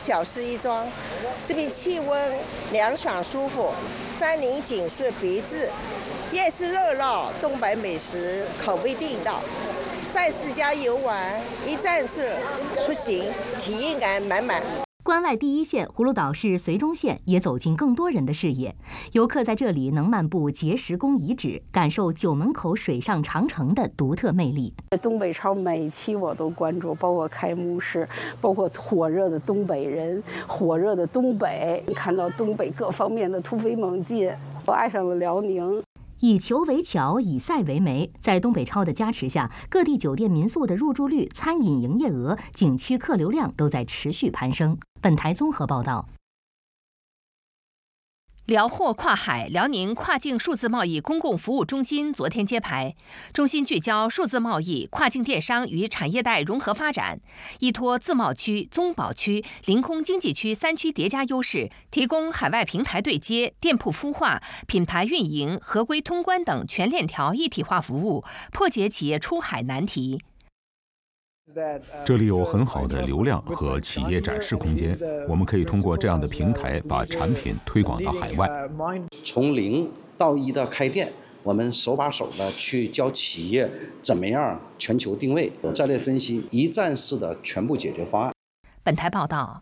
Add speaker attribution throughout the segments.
Speaker 1: 小事一桩。这边气温凉爽舒服，山林景色别致，夜市热闹，东北美食口味地道。34家游玩，一站式出行，体验感满满。
Speaker 2: 关外第一线葫芦岛市绥中线也走进更多人的视野，游客在这里能漫步碣石宫遗址，感受九门口水上长城的独特魅力。
Speaker 3: 东北超每期我都关注，包括开幕式，包括火热的东北人，火热的东北，看到东北各方面的突飞猛进，我爱上了辽宁。
Speaker 2: 以球为桥，以赛为媒，在东北超的加持下，各地酒店民宿的入住率、餐饮营业额、景区客流量都在持续攀升。本台综合报道。
Speaker 4: 辽货跨海辽宁跨境数字贸易公共服务中心昨天揭牌，中心聚焦数字贸易、跨境电商与产业带融合发展，依托自贸区、综保区、临空经济区3区叠加优势，提供海外平台对接、店铺孵化、品牌运营、合规通关等全链条一体化服务，破解企业出海难题。
Speaker 5: 这里有很好的流量和企业展示空间，我们可以通过这样的平台把产品推广到海外。
Speaker 6: 从0到1的开店，我们手把手的去教企业怎么样全球定位、战略分析、一站式的全部解决方案。
Speaker 4: 本台报道。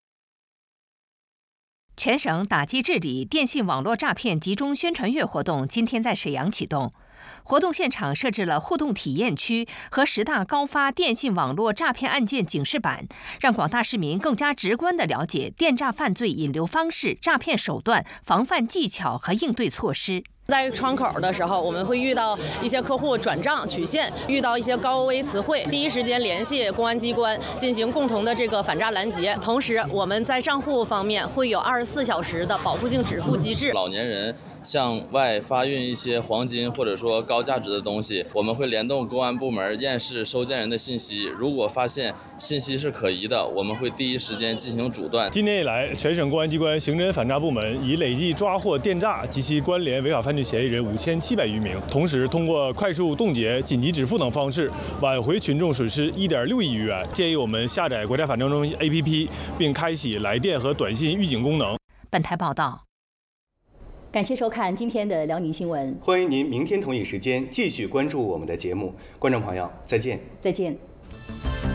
Speaker 4: 全省打击治理电信网络诈骗集中宣传月活动今天在沈阳启动。活动现场设置了互动体验区和10大高发电信网络诈骗案件警示板，让广大市民更加直观地了解电诈犯罪引流方式、诈骗手段、防范技巧和应对措施。
Speaker 7: 在窗口的时候，我们会遇到一些客户转账取现，遇到一些高危词汇，第一时间联系公安机关进行共同的这个反诈拦截。同时，我们在账户方面会有24小时的保护性止付机制。
Speaker 8: 老年人向外发运一些黄金或者说高价值的东西，我们会联动公安部门验视收件人的信息，如果发现信息是可疑的，我们会第一时间进行阻断。
Speaker 9: 今年以来，全省公安机关刑侦反诈部门已累计抓获电诈及其关联违法犯罪嫌疑人5700余名，同时通过快速冻结、紧急止付等方式挽回群众损失1.6亿余元。建议我们下载国家反诈中心 APP， 并开启来电和短信预警功能。
Speaker 4: 本台报道。
Speaker 2: 感谢收看今天的辽宁新闻，
Speaker 10: 欢迎您明天同一时间继续关注我们的节目。观众朋友，再见。
Speaker 2: 再见。